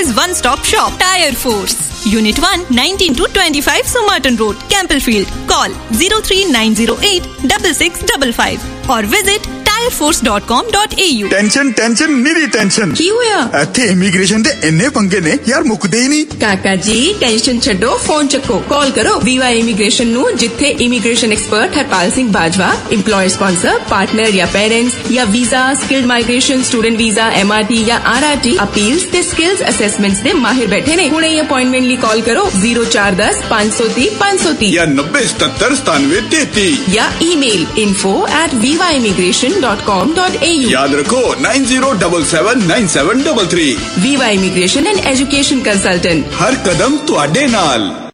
India's one-stop shop, Tire Force. Unit 1, 19 to 25 Somerton Road, Campbellfield. Call 03908 6655 or visit tireforce.com.au. Tension निरी tension की होया? इत्थे immigration दे इन्ने पंगे ने यार मुकदे ही नहीं। काका जी टेंशन छड्डो, फोन चक्को, कॉल करो वीवा इमीग्रेशन नु, जिथे immigration expert Harpal Singh Bajwa, employer sponsor, partner या पेरेंट्स या visa, skilled migration, student visa, MRT या RRT अपील्स ते स्किल्स असेसमेंट्स दे माहिर बैठे ने। हुणे अपॉइंटमेंट ली कॉल करो 0410 530 530 या 90 77 97 33 या ईमेल info@vivaimmigration.com.au। याद रखो 90779733। Viva immigration and education consultant, हर कदम तुहाडे नाल।